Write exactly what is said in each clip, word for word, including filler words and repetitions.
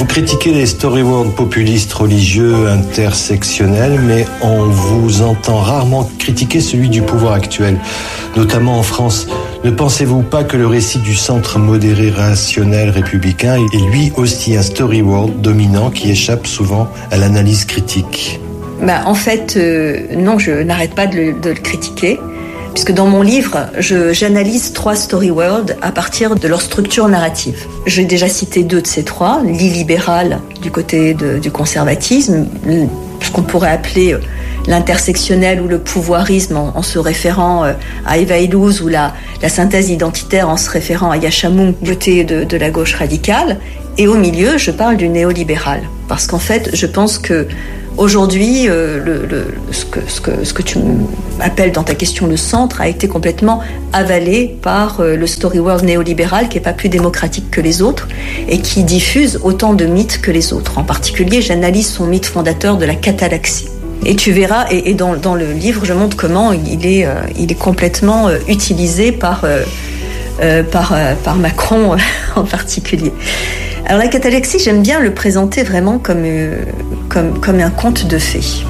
Vous critiquez les storyworlds populistes, religieux, intersectionnels, mais on vous entend rarement critiquer celui du pouvoir actuel, notamment en France. Ne pensez-vous pas que le récit du centre modéré rationnel républicain est lui aussi un storyworld dominant qui échappe souvent à l'analyse critique ? Bah, en fait, euh, non, je n'arrête pas de le, de le critiquer. Puisque dans mon livre, je, j'analyse trois storyworlds à partir de leur structure narrative. J'ai déjà cité deux de ces trois, l'illibéral du côté de, du conservatisme, ce qu'on pourrait appeler l'intersectionnel ou le pouvoirisme en, en se référant à Eva Illouz, ou la, la synthèse identitaire en se référant à Yascha Mounk du côté de, de la gauche radicale. Et au milieu, je parle du néolibéral. Parce qu'en fait, je pense que aujourd'hui, euh, le, le, ce, que, ce, que, ce que tu appelles dans ta question le centre a été complètement avalé par euh, le storyworld néolibéral qui n'est pas plus démocratique que les autres et qui diffuse autant de mythes que les autres. En particulier, j'analyse son mythe fondateur de la catalaxie. Et tu verras, et, et dans, dans le livre, je montre comment il est, euh, il est complètement euh, utilisé par, euh, euh, par, euh, par Macron euh, en particulier. Alors la catalaxie, j'aime bien le présenter vraiment comme, euh, comme, comme un conte de fées.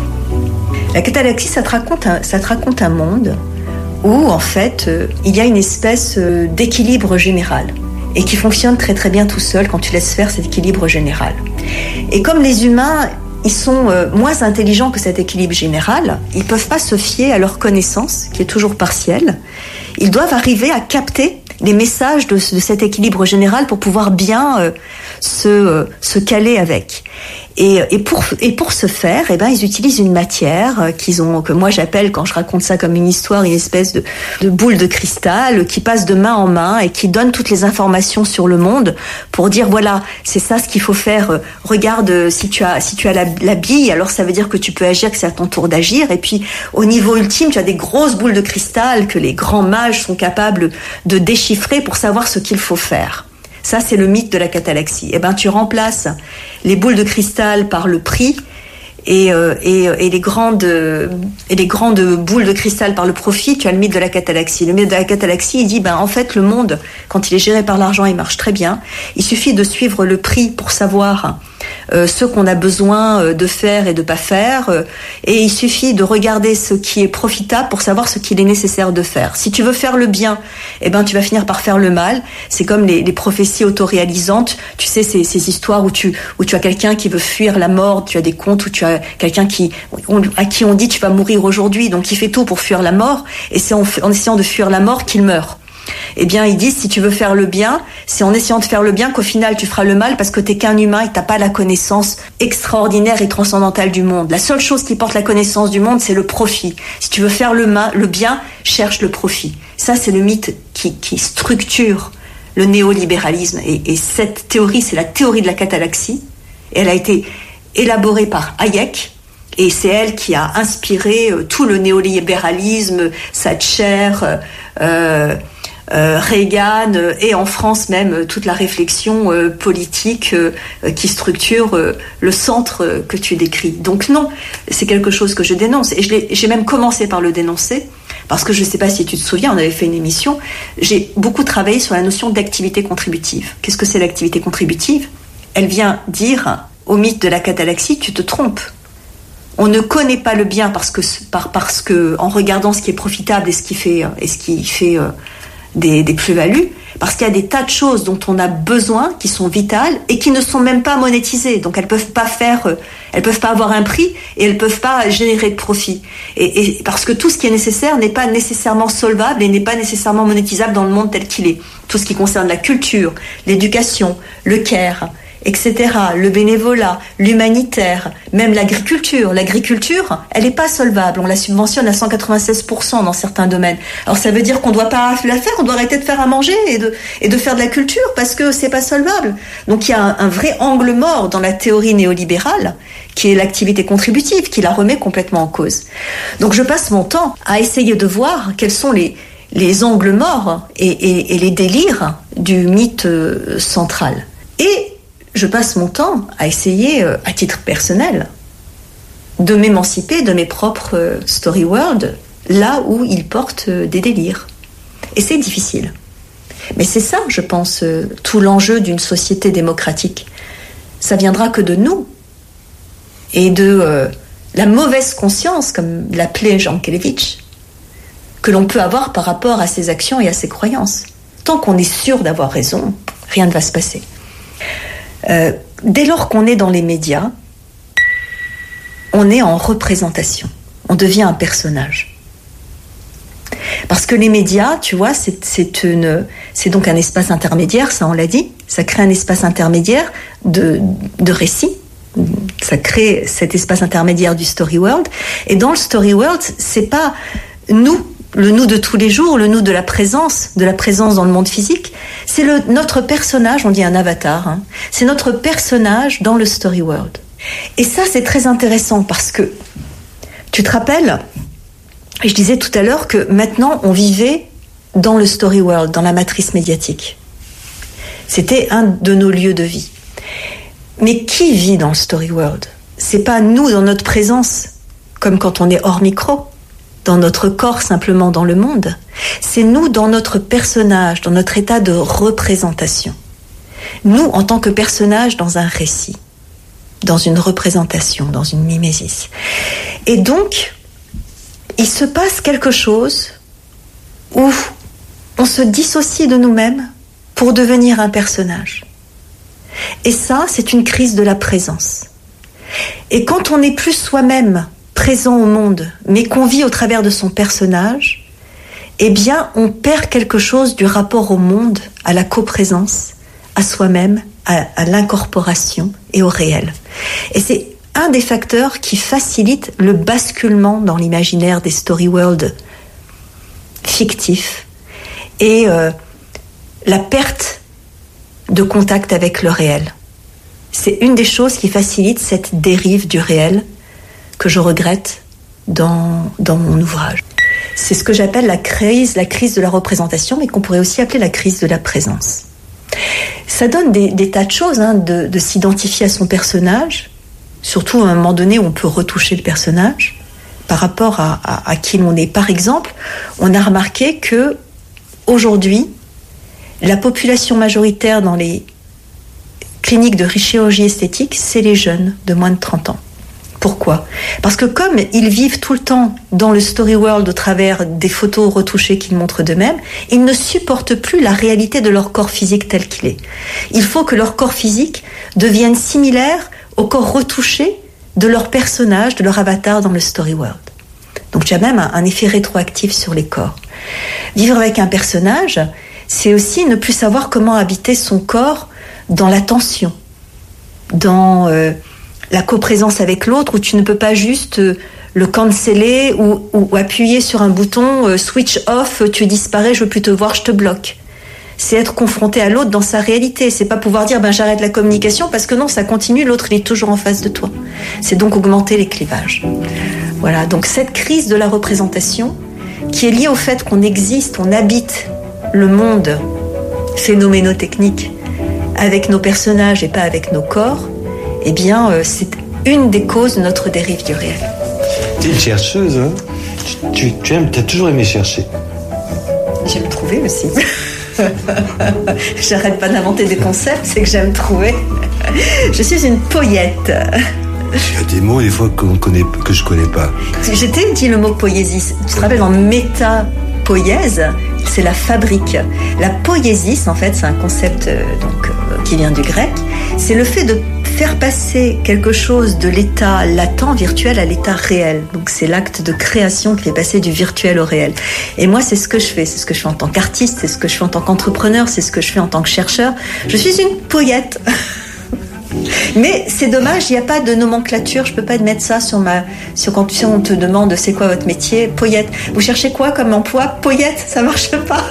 La catalaxie, ça te raconte un, ça te raconte un monde où, en fait, euh, il y a une espèce euh, d'équilibre général et qui fonctionne très très bien tout seul quand tu laisses faire cet équilibre général. Et comme les humains, ils sont euh, moins intelligents que cet équilibre général, ils ne peuvent pas se fier à leur connaissance, qui est toujours partielle. Ils doivent arriver à capter les messages de, de cet équilibre général pour pouvoir bien euh, se, euh, se caler avec. Et, et, pour, et pour ce faire, eh ben, ils utilisent une matière qu'ils ont, que moi j'appelle, quand je raconte ça comme une histoire, une espèce de, de boule de cristal qui passe de main en main et qui donne toutes les informations sur le monde pour dire voilà, c'est ça ce qu'il faut faire. Regarde, si tu as, si tu as la, la bille, alors ça veut dire que tu peux agir, que c'est à ton tour d'agir. Et puis au niveau ultime, tu as des grosses boules de cristal que les grands mages sont capables de déchiffrer pour savoir ce qu'il faut faire. Ça, c'est le mythe de la catalaxie. Eh ben, tu remplaces les boules de cristal par le prix et, euh, et, et, les grandes, et les grandes boules de cristal par le profit. Tu as le mythe de la catalaxie. Le mythe de la catalaxie, il dit, ben, en fait, le monde, quand il est géré par l'argent, il marche très bien. Il suffit de suivre le prix pour savoir euh, ce qu'on a besoin de faire et de pas faire. Euh, et il suffit de regarder ce qui est profitable pour savoir ce qu'il est nécessaire de faire. Si tu veux faire le bien, eh ben, tu vas finir par faire le mal. C'est comme les, les prophéties autoréalisantes. Tu sais, ces, ces histoires où tu, où tu as quelqu'un qui veut fuir la mort. Tu as des contes où tu as quelqu'un qui, on, à qui on dit tu vas mourir aujourd'hui. Donc il fait tout pour fuir la mort. Et c'est en, en essayant de fuir la mort qu'il meurt. Eh bien, ils disent, si tu veux faire le bien, c'est en essayant de faire le bien qu'au final, tu feras le mal parce que t'es qu'un humain et t'as pas la connaissance extraordinaire et transcendantale du monde. La seule chose qui porte la connaissance du monde, c'est le profit. Si tu veux faire le, mal, le bien, cherche le profit. Ça, c'est le mythe qui, qui structure le néolibéralisme. Et, et cette théorie, c'est la théorie de la catalaxie. Et elle a été élaborée par Hayek. Et c'est elle qui a inspiré tout le néolibéralisme, Thatcher, euh, Euh, Reagan euh, et en France même toute la réflexion euh, politique euh, qui structure euh, le centre euh, que tu décris. Donc non, c'est quelque chose que je dénonce et je l'ai, j'ai même commencé par le dénoncer parce que je ne sais pas si tu te souviens, on avait fait une émission, j'ai beaucoup travaillé sur la notion d'activité contributive. Qu'est-ce que c'est l'activité contributive ? Elle vient dire au mythe de la catalaxie, tu te trompes. On ne connaît pas le bien parce que, par, parce que en regardant ce qui est profitable et ce qui fait, et ce qui fait euh, Des, des plus-values, parce qu'il y a des tas de choses dont on a besoin, qui sont vitales et qui ne sont même pas monétisées. Donc elles peuvent pas faire, elles peuvent pas avoir un prix et elles peuvent pas générer de profit. Et, et parce que tout ce qui est nécessaire n'est pas nécessairement solvable et n'est pas nécessairement monétisable dans le monde tel qu'il est. Tout ce qui concerne la culture, l'éducation, le care, et cetera, le bénévolat, l'humanitaire, même l'agriculture. L'agriculture, elle n'est pas solvable. On la subventionne à cent quatre-vingt-seize pour cent dans certains domaines. Alors ça veut dire qu'on ne doit pas la faire, on doit arrêter de faire à manger et de, et de faire de la culture parce que c'est pas solvable. Donc il y a un, un vrai angle mort dans la théorie néolibérale qui est l'activité contributive, qui la remet complètement en cause. Donc je passe mon temps à essayer de voir quels sont les, les angles morts et, et, et les délires du mythe central. Et je passe mon temps à essayer, à titre personnel, de m'émanciper de mes propres story worlds, là où ils portent des délires. Et c'est difficile. Mais c'est ça, je pense, tout l'enjeu d'une société démocratique. ça viendra que de nous et de euh, la mauvaise conscience, comme l'appelait Jean Kelevitch, que l'on peut avoir par rapport à ses actions et à ses croyances. Tant qu'on est sûr d'avoir raison, rien ne va se passer. Euh, dès lors qu'on est dans les médias, on est en représentation. On devient un personnage. Parce que les médias, tu vois, c'est, c'est, une, c'est donc un espace intermédiaire, ça on l'a dit. Ça crée un espace intermédiaire de, de récit. Ça crée cet espace intermédiaire du story world. Et dans le story world, c'est pas nous, le nous de tous les jours, le nous de la présence, de la présence dans le monde physique. C'est le, notre personnage, on dit un avatar, hein. C'est notre personnage dans le story world. Et ça, c'est très intéressant parce que, tu te rappelles, je disais tout à l'heure que maintenant, on vivait dans le story world, dans la matrice médiatique. C'était un de nos lieux de vie. Mais qui vit dans le story world ? C'est pas nous dans notre présence, comme quand on est hors micro, dans notre corps simplement dans le monde. C'est nous dans notre personnage, dans notre état de représentation. Nous, en tant que personnage dans un récit, dans une représentation, dans une mimésis. Et donc, il se passe quelque chose où on se dissocie de nous-mêmes pour devenir un personnage. Et ça, c'est une crise de la présence. Et quand on n'est plus soi-même présent au monde, mais qu'on vit au travers de son personnage, eh bien, on perd quelque chose du rapport au monde, à la coprésence, à soi-même, à, à l'incorporation et au réel. Et c'est un des facteurs qui facilite le basculement dans l'imaginaire des story world fictifs et euh, la perte de contact avec le réel. C'est une des choses qui facilite cette dérive du réel que je regrette dans, dans mon ouvrage. C'est ce que j'appelle la crise, la crise de la représentation, mais qu'on pourrait aussi appeler la crise de la présence. Ça donne des, des tas de choses, hein, de, de s'identifier à son personnage, surtout à un moment donné où on peut retoucher le personnage par rapport à, à, à qui l'on est. Par exemple, on a remarqué que aujourd'hui, la population majoritaire dans les cliniques de chirurgie esthétique, c'est les jeunes de moins de trente ans. Pourquoi ? Parce que comme ils vivent tout le temps dans le story world au travers des photos retouchées qu'ils montrent d'eux-mêmes, ils ne supportent plus la réalité de leur corps physique tel qu'il est. Il faut que leur corps physique devienne similaire au corps retouché de leur personnage, de leur avatar dans le story world. Donc il y a même un, un effet rétroactif sur les corps. Vivre avec un personnage, c'est aussi ne plus savoir comment habiter son corps dans la tension, dans euh, la coprésence avec l'autre, où tu ne peux pas juste euh, le canceller ou, ou, ou appuyer sur un bouton euh, switch off, tu disparais, je veux plus te voir, je te bloque. C'est être confronté à l'autre dans sa réalité. C'est pas pouvoir dire ben j'arrête la communication parce que non, ça continue, l'autre il est toujours en face de toi. C'est donc augmenter les clivages. Voilà, donc cette crise de la représentation qui est liée au fait qu'on existe, on habite le monde phénoménotechnique avec nos personnages et pas avec nos corps, eh bien, euh, c'est une des causes de notre dérive du réel. Tu es une chercheuse, hein ? Tu, tu aimes, t'as toujours aimé chercher. J'aime trouver aussi. J'arrête pas d'inventer des concepts, c'est que j'aime trouver. Je suis une poète. Il y a des mots, des fois, qu'on connaît, que je connais pas. J'étais dit le mot poésie. Tu te rappelles, en métapoïèse, c'est la fabrique. La poésis, en fait, c'est un concept euh, donc, euh, qui vient du grec. C'est le fait de faire passer quelque chose de l'état latent, virtuel, à l'état réel. Donc c'est l'acte de création qui fait passer du virtuel au réel. Et moi, c'est ce que je fais. C'est ce que je fais en tant qu'artiste, c'est ce que je fais en tant qu'entrepreneur, c'est ce que je fais en tant que chercheur. Je suis une poète. Mais c'est dommage, il n'y a pas de nomenclature. Je peux pas mettre ça sur ma... Sur quand on te demande c'est quoi votre métier, poète. Vous cherchez quoi comme emploi ? Poète, ça marche pas.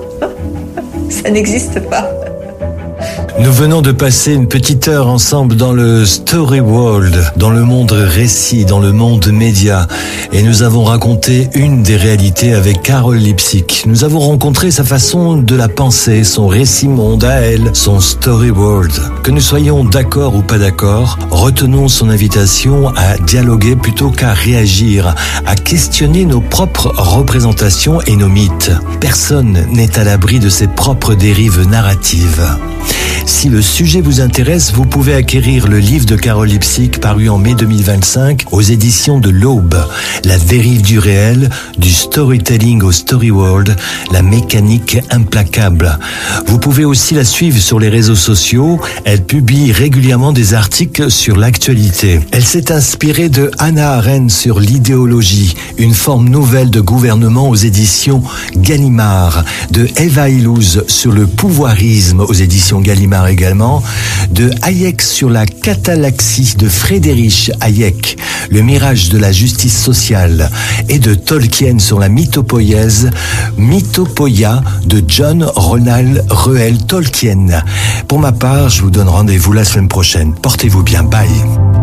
Ça n'existe pas. Nous venons de passer une petite heure ensemble dans le story world, dans le monde récit, dans le monde média. Et nous avons raconté une des réalités avec Carole Lipsik. Nous avons rencontré sa façon de la penser, son récit monde à elle, son story world. Que nous soyons d'accord ou pas d'accord, retenons son invitation à dialoguer plutôt qu'à réagir, à questionner nos propres représentations et nos mythes. Personne n'est à l'abri de ses propres dérives narratives. Si le sujet vous intéresse, vous pouvez acquérir le livre de Carole Lipsick paru en mai deux mille vingt-cinq aux éditions de l'Aube. La dérive du réel, du storytelling au story world, la mécanique implacable. Vous pouvez aussi la suivre sur les réseaux sociaux. Elle publie régulièrement des articles sur l'actualité. Elle s'est inspirée de Hannah Arendt sur l'idéologie, une forme nouvelle de gouvernement aux éditions Gallimard, de Eva Illouz sur le pouvoirisme aux éditions Gallimard également, de Hayek sur la catalaxie de Friedrich Hayek, le mirage de la justice sociale, et de Tolkien sur la mythopoïèse, Mythopoeia de John Ronald Reuel Tolkien. Pour ma part, je vous donne rendez-vous la semaine prochaine. Portez-vous bien, bye.